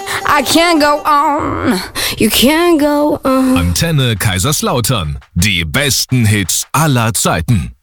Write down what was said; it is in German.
I can't go on, you can't go on. Antenne Kaiserslautern. Die besten Hits aller Zeiten.